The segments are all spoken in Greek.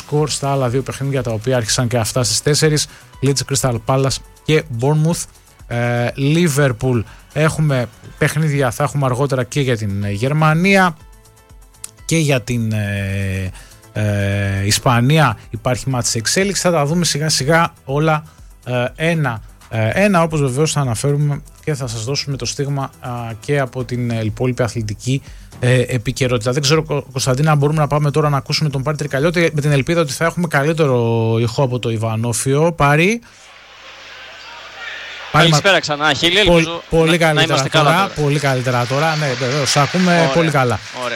σκορ στα άλλα δύο παιχνίδια τα οποία άρχισαν και αυτά στις 4. Leeds Crystal Palace και Bournemouth. Liverpool έχουμε παιχνίδια, θα έχουμε αργότερα και για την Γερμανία και για την Ισπανία υπάρχει μάτς σε εξέλιξη. Θα τα δούμε σιγά σιγά όλα ένα, όπως βεβαίως θα αναφέρουμε και θα σας δώσουμε το στίγμα και από την υπόλοιπη αθλητική επικαιρότητα. Δεν ξέρω, Κωνσταντίνα, αν μπορούμε να πάμε τώρα να ακούσουμε τον Πάρη Τρικαλιώτη με την ελπίδα ότι θα έχουμε καλύτερο ηχό από το Ιβανόφιο. Πάρη. Καλησπέρα ξανά, Χίλια. Πολύ καλύτερα τώρα. Πολύ καλύτερα τώρα. Ναι, βεβαίως, ακούμε. Ωραία. Πολύ καλά. Ωραία.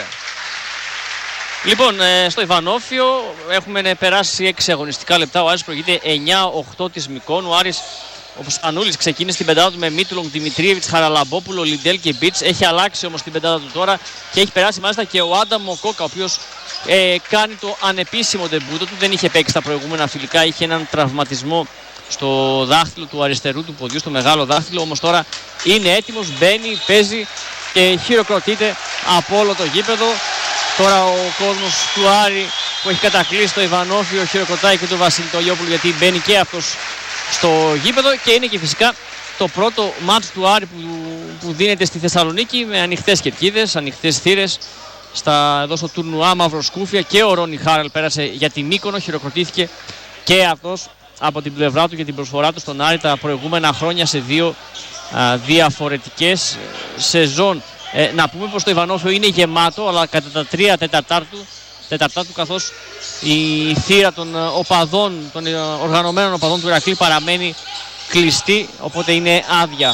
Λοιπόν, στο Ιβανόφιο έχουμε περάσει 6 αγωνιστικά λεπτά. Ο Άρης προηγείται 9-8 της Μικόνου. Ο Άρης, όπως Ανούλης, ξεκίνησε την πεντάδα του με Μίτουλονγκ, Δημητρίεβιτς, Χαραλαμπόπουλο, Λιντέλ και Μπίτς. Έχει αλλάξει όμως την πεντάδα του τώρα και έχει περάσει μάλιστα και ο Άνταμ Μοκόκα, ο οποίος κάνει το ανεπίσημο ντεμπούτο του. Δεν είχε παίξει τα προηγούμενα φιλικά, είχε έναν τραυματισμό στο δάχτυλο του αριστερού του ποδιού, στο μεγάλο δάχτυλο. Όμως τώρα είναι έτοιμος, μπαίνει, παίζει και χειροκροτείται από όλο το γήπεδο. Τώρα ο κόσμος του Άρη που έχει κατακλείσει το Ιβανόφιο χειροκροτάει και τον Βασίλη Τολιόπουλο, γιατί μπαίνει και αυτός στο γήπεδο και είναι και φυσικά το πρώτο μάτς του Άρη που δίνεται στη Θεσσαλονίκη με ανοιχτές κερκίδες, ανοιχτές θύρες εδώ στο τουρνουά Μαυροσκούφια. Και ο Ρόνι Χάρελ πέρασε για τη Μύκονο, χειροκροτήθηκε και αυτός από την πλευρά του για την προσφορά του στον Άρη τα προηγούμενα χρόνια σε δύο διαφορετικές σεζόν. Να πούμε πως το Ιβανόφιο είναι γεμάτο, αλλά κατά τα 3 τεταρτάτου, καθώς η θύρα των οπαδών, των οργανωμένων οπαδών του Ηρακλή παραμένει κλειστή, οπότε είναι άδεια.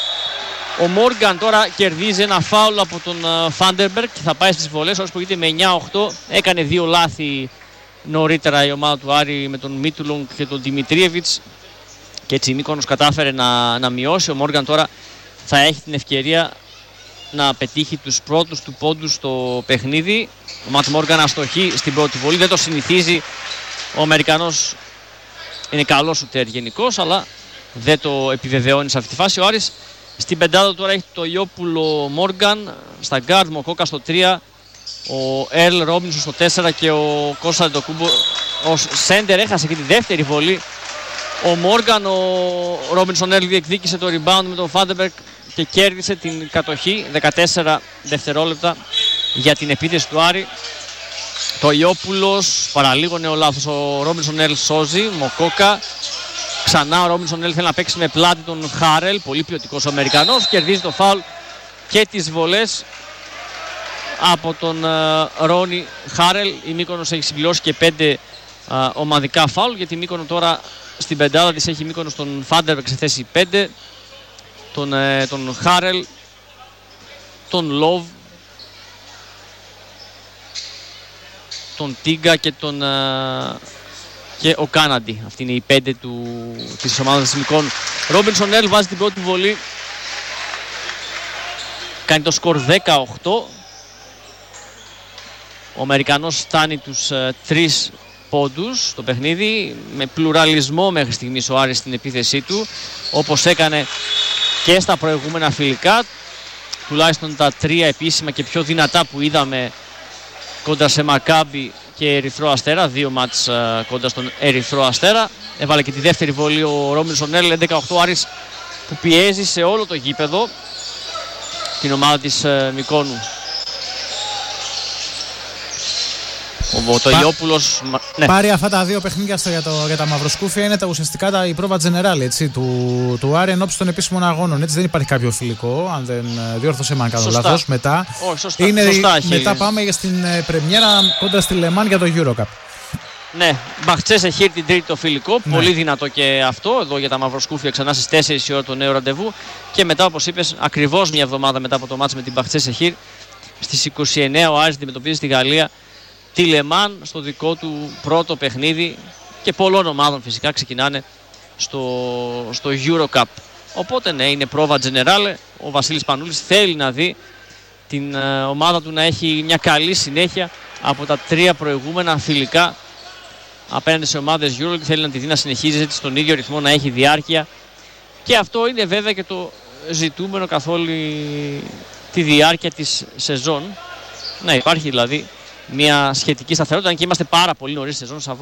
Ο Μόργαν τώρα κερδίζει ένα φάουλ από τον Φάντερμπεργκ και θα πάει στις βολές, όσο προηγείται με 9-8. Έκανε 2 λάθη νωρίτερα η ομάδα του Άρη με τον Μίτουλονγκ και τον Δημητρίεβιτς και έτσι η Μύκονος κατάφερε να μειώσει. Ο Μόργαν τώρα θα έχει την ευκαιρία να πετύχει τους πρώτους του πόντους στο παιχνίδι. Ο Ματ Μόργαν αστοχεί στην πρώτη βολή, δεν το συνηθίζει. Ο Αμερικανός είναι καλός σουτέρ γενικώς, αλλά δεν το επιβεβαιώνει σε αυτή τη φάση. Ο Άρης στην πεντάδα τώρα έχει το Ιόπουλο Μόργαν, στα γκάρντ Μοκόκα στο 3, ο Ερλ Ρόμπινσον στο 4 και ο Κώστα Αντετοκούμπο ως σέντερ. Έχασε και τη δεύτερη βολή ο Μόργαν. Ο Ρόμπινσον Ερλ διεκδίκησε το rebound με τον Φάντεμπεργκ και κέρδισε την κατοχή. 14 δευτερόλεπτα για την επίθεση του Άρη. Το Ιόπουλος παραλίγωνε ο λάθος. Ο Ρόμπινσον Ερλ σώζει. Μοκόκα. Ξανά ο Ρόμπινσον Ερλ θέλει να παίξει με πλάτη τον Χάρελ. Πολύ ποιοτικός ο Αμερικανός. Κερδίζει το φάουλ και τις βολές από τον Ρόνι Χάρελ. Η Μύκονος έχει συμπληρώσει και 5 ομαδικά φάουλ, γιατί η Μύκονο τώρα στην πεντάδα της έχει Μύκονος τον Φάντερμπεργκ σε θέση 5, τον Χάρελ, τον Λόβ, τον Τίγκα και ο Κάναντι. Αυτή είναι η 5 της ομάδας της Μυκόνου. Ρόμπινσον Ερλ βάζει την πρώτη βολή, κάνει το σκορ 18. Ο Αμερικανός φτάνει τους 3 πόντους στο παιχνίδι, με πλουραλισμό μέχρι στιγμής ο Άρης στην επίθεσή του, όπως έκανε και στα προηγούμενα φιλικά, τουλάχιστον τα 3 επίσημα και πιο δυνατά που είδαμε κόντρα σε Μακάμπι και Ερυθρό Αστέρα, 2 μάτς κόντρα στον Ερυθρό Αστέρα. Έβαλε και τη δεύτερη βολή ο Ρόμπινσον Ερλ. 11-8 Άρης που πιέζει σε όλο το γήπεδο την ομάδα της Μυκόνου. Ο Τολιόπουλος. Ναι. Πάρει αυτά τα 2 παιχνίδια για τα μαυροσκούφια είναι ουσιαστικά η πρόβα τζενεράλ του Άρη ενώπιση των επίσημων αγώνων. Έτσι, δεν υπάρχει κάποιο φιλικό, αν δεν διόρθωσε με αν κάνω λάθος. Μετά, μετά πάμε στην πρεμιέρα κόντρα στη Λεμάν για το EuroCup. Ναι, Μπαχτσέ Σεχίρ την τρίτη το φιλικό. Ναι. Πολύ δυνατό και αυτό εδώ για τα μαυροσκούφια, ξανά στις 4 η ώρα το νέο ραντεβού. Και μετά, όπως είπες, ακριβώς μια εβδομάδα μετά από το μάτς με την Μπαχτσέ Σεχίρ, στις 29 ο Άρης αντιμετωπίζει στη Γαλλία τη Λεμάν στο δικό του πρώτο παιχνίδι, και πολλών ομάδων φυσικά ξεκινάνε στο EuroCup. Οπότε ναι, είναι πρόβα τζενεράλε. Ο Βασίλης Πανούλης θέλει να δει την ομάδα του να έχει μια καλή συνέχεια από τα 3 προηγούμενα φιλικά απέναντι σε ομάδες EuroLeague. Θέλει να τη δει να συνεχίζει στον ίδιο ρυθμό, να έχει διάρκεια, και αυτό είναι βέβαια και το ζητούμενο καθ' όλη τη διάρκεια της σεζόν, να υπάρχει δηλαδή μια σχετική σταθερότητα, αν και είμαστε πάρα πολύ νωρίς σεζόν